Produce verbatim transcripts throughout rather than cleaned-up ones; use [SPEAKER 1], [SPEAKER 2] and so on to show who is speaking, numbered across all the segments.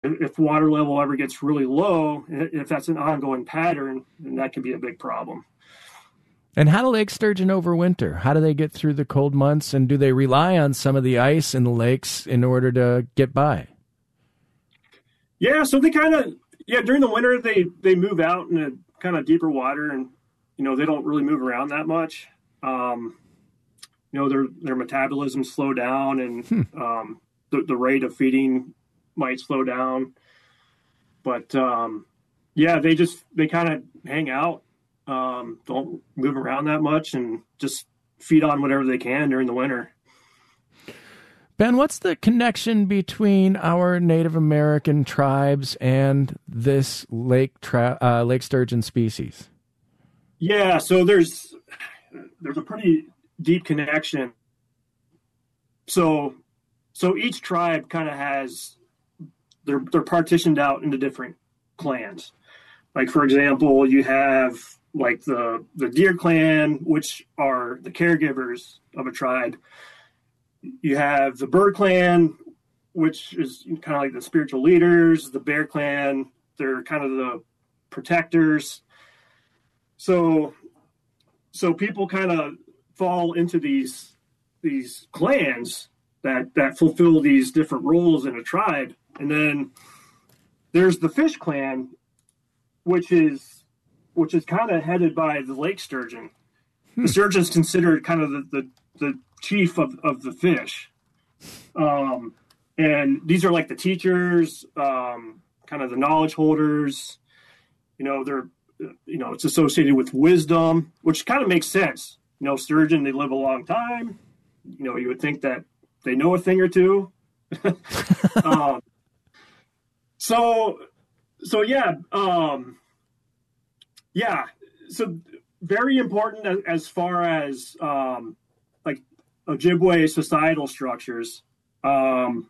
[SPEAKER 1] if water level ever gets really low, if that's an ongoing pattern, then that can be a big problem.
[SPEAKER 2] And how do lake sturgeon overwinter? How do they get through the cold months, and do they rely on some of the ice in the lakes in order to get by?
[SPEAKER 1] Yeah, so they kind of, yeah, during the winter, they, they move out in a kind of deeper water, and, you know, they don't really move around that much. Um, you know, their, their metabolism slow down, and hmm. um, the, the rate of feeding might slow down. But, um, yeah, they just, they kind of hang out. Um, don't move around that much and just feed on whatever they can during the winter.
[SPEAKER 2] Ben, what's the connection between our Native American tribes and this lake tra- uh, lake sturgeon species?
[SPEAKER 1] Yeah, so there's there's a pretty deep connection. So so each tribe kind of has they're they're partitioned out into different clans. Like, for example, you have like the, the Deer Clan, which are the caregivers of a tribe. You have the Bird Clan, which is kind of like the spiritual leaders. The Bear Clan, they're kind of the protectors. So, so people kind of fall into these, these clans that, that fulfill these different roles in a tribe. And then there's the Fish Clan, which is, which is kind of headed by the lake sturgeon. Hmm. The sturgeon is considered kind of the, the, the chief of, of the fish. Um, and these are like the teachers, um, kind of the knowledge holders. You know, they're, you know, it's associated with wisdom, which kind of makes sense. You know, sturgeon, they live a long time. You know, you would think that they know a thing or two. um, so, so yeah, um, Yeah, so very important as, as far as um, like Ojibwe societal structures. Um,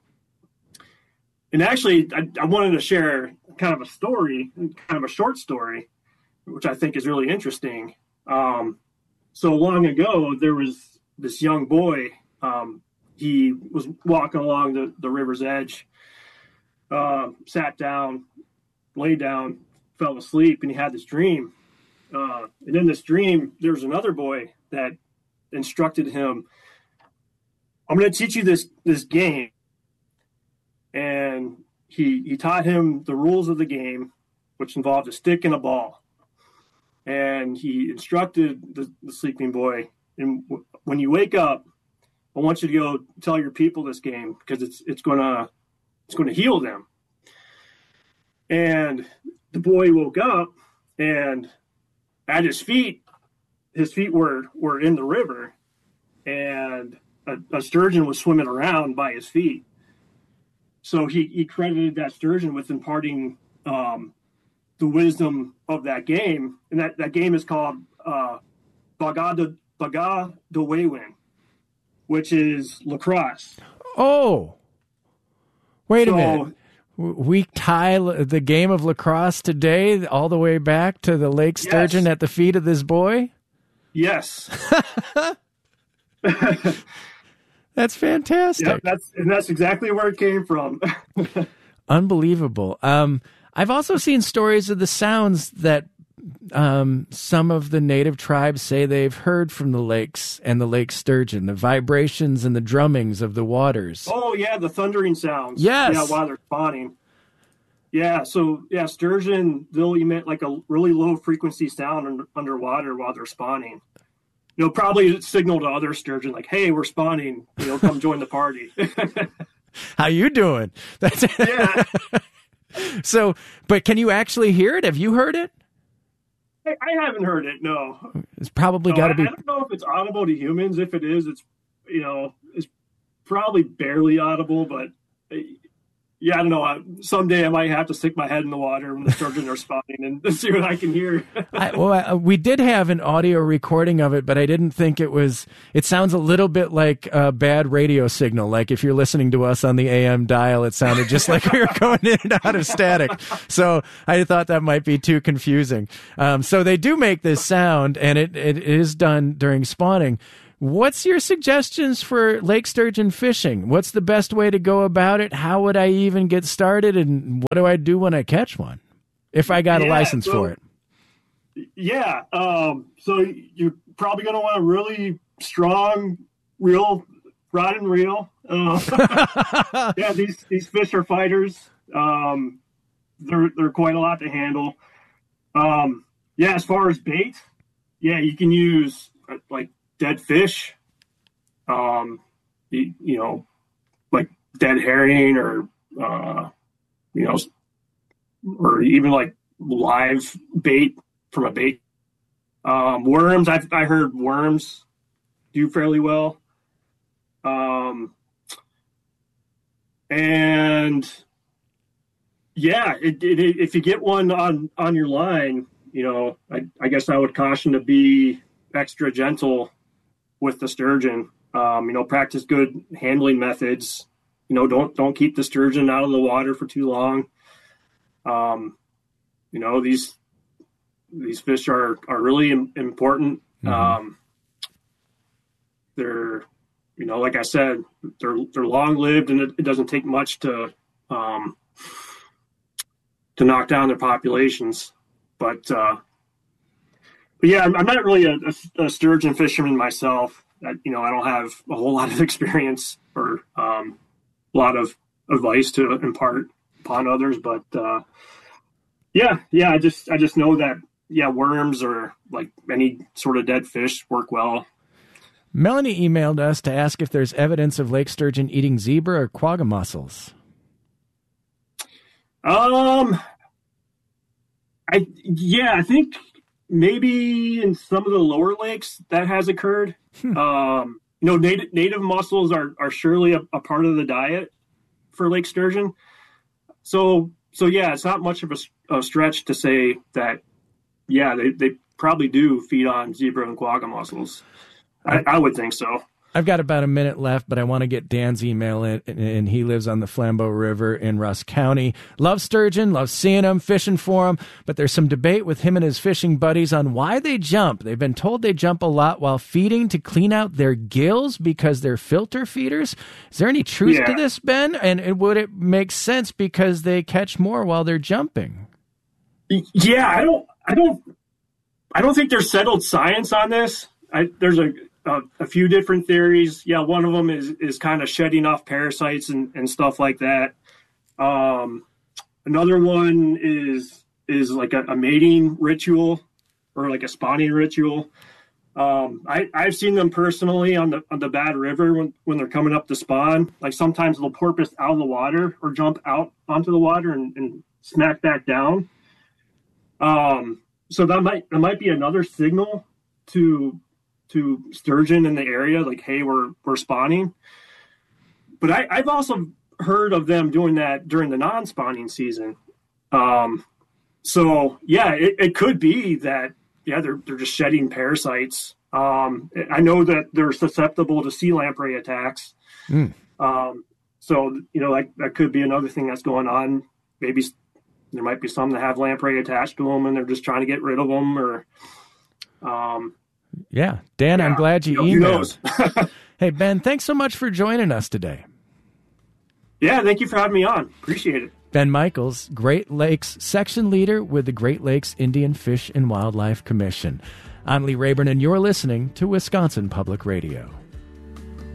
[SPEAKER 1] and actually, I, I wanted to share kind of a story, kind of a short story, which I think is really interesting. Um, so long ago, there was this young boy. Um, he was walking along the, the river's edge, uh, sat down, laid down, fell asleep, and he had this dream. Uh, and in this dream, there was another boy that instructed him, I'm going to teach you this, this game. And he, he taught him the rules of the game, which involved a stick and a ball. And he instructed the, the sleeping boy, and w- when you wake up, I want you to go tell your people this game, because it's, it's going to, it's going to heal them. And the boy woke up, and at his feet, his feet were, were in the river, and a, a sturgeon was swimming around by his feet. So he, he credited that sturgeon with imparting um, the wisdom of that game. And that, that game is called uh, Baga de Wewin, which is lacrosse.
[SPEAKER 2] Oh, wait
[SPEAKER 1] so,
[SPEAKER 2] a minute. We tie the game of lacrosse today all the way back to the lake sturgeon yes. at the feet of this boy?
[SPEAKER 1] Yes.
[SPEAKER 2] That's fantastic.
[SPEAKER 1] Yeah, that's, and that's exactly where it came from.
[SPEAKER 2] Unbelievable. Um, I've also seen stories of the sounds that um, some of the native tribes say they've heard from the lakes and the lake sturgeon, the vibrations and the drummings of the waters.
[SPEAKER 1] Oh, yeah, the thundering sounds.
[SPEAKER 2] Yes.
[SPEAKER 1] Yeah, while they're spawning. Yeah, so, yeah, sturgeon, they'll emit like a really low frequency sound under, underwater while they're spawning. You know, probably signal to other sturgeon, like, hey, we're spawning, you know, come join the party.
[SPEAKER 2] How you doing? That's
[SPEAKER 1] yeah.
[SPEAKER 2] So, but can you actually hear it? Have you heard it?
[SPEAKER 1] I, I haven't heard it, no.
[SPEAKER 2] It's probably
[SPEAKER 1] no,
[SPEAKER 2] got to be.
[SPEAKER 1] I don't know if it's audible to humans. If it is, it's, you know, it's probably barely audible, but yeah, I don't know. Someday I might have to stick my head in the water when the sturgeon are spawning and see what I can hear.
[SPEAKER 2] I, well, I, we did have an audio recording of it, but I didn't think it was, it sounds a little bit like a bad radio signal. Like if you're listening to us on the A M dial, it sounded just like we were going in and out of static. So I thought that might be too confusing. Um, so they do make this sound, and it, it is done during spawning. What's your suggestions for lake sturgeon fishing? What's the best way to go about it? How would I even get started? And what do I do when I catch one? If I got a
[SPEAKER 1] yeah,
[SPEAKER 2] license
[SPEAKER 1] so,
[SPEAKER 2] for it.
[SPEAKER 1] Yeah. Um, so you're probably going to want a really strong reel, rod and reel. Uh, yeah, these, these fish are fighters. Um, they're, they're quite a lot to handle. Um, yeah, as far as bait, yeah, you can use uh, like dead fish, um, you, you know, like dead herring or, uh, you know, or even like live bait from a bait. Um, worms, I've I heard worms do fairly well. Um, and yeah, it, it, it, if you get one on, on your line, you know, I, I guess I would caution to be extra gentle with the sturgeon. Um, you know, practice good handling methods. You know, don't don't keep the sturgeon out of the water for too long. Um, you know, these these fish are are really important. Mm-hmm. Um, they're, you know, like I said, they're they're long lived, and it, it doesn't take much to um, to knock down their populations. But, uh, but yeah, I'm, I'm not really a, a, a sturgeon fisherman myself. I, you know, I don't have a whole lot of experience or um, a lot of advice to impart upon others. But uh, yeah, yeah, I just I just know that yeah, worms or like any sort of dead fish work well.
[SPEAKER 2] Melanie emailed us to ask if there's evidence of lake sturgeon eating zebra or quagga mussels.
[SPEAKER 1] Um. I yeah, I think maybe in some of the lower lakes that has occurred. Hmm. Um, you know, native native mussels are are surely a, a part of the diet for lake sturgeon. So so yeah, it's not much of a, a stretch to say that. Yeah, they they probably do feed on zebra and quagga mussels. I, I would think so.
[SPEAKER 2] I've got about a minute left, but I want to get Dan's email in, and he lives on the Flambeau River in Russ County. Loves sturgeon, loves seeing them, fishing for them, but there's some debate with him and his fishing buddies on why they jump. They've been told they jump a lot while feeding to clean out their gills because they're filter feeders. Is there any truth yeah. to this, Ben? And, and would it make sense because they catch more while they're jumping?
[SPEAKER 1] Yeah, I don't, I don't, I don't think there's settled science on this. I, there's a Uh, a few different theories. Yeah, one of them is is kind of shedding off parasites and, and stuff like that. Um, another one is is like a, a mating ritual or like a spawning ritual. Um, I, I've seen them personally on the on the Bad River when, when they're coming up to spawn. Like sometimes they'll porpoise out of the water or jump out onto the water and, and smack back down. Um, so that might that might be another signal to to sturgeon in the area, like, hey, we're we're spawning. But I, I've also heard of them doing that during the non-spawning season. Um, so yeah, it, it could be that yeah they're they're just shedding parasites. Um, I know that they're susceptible to sea lamprey attacks. Mm. Um, so you know like that could be another thing that's going on. Maybe there might be some that have lamprey attached to them, and they're just trying to get rid of them, or um.
[SPEAKER 2] Yeah. Dan, yeah. I'm glad you emailed. Hey, Ben, thanks so much for joining us today.
[SPEAKER 1] Yeah, thank you for having me on. Appreciate it.
[SPEAKER 2] Ben Michaels, Great Lakes section leader with the Great Lakes Indian Fish and Wildlife Commission. I'm Lee Rayburn, and you're listening to Wisconsin Public Radio.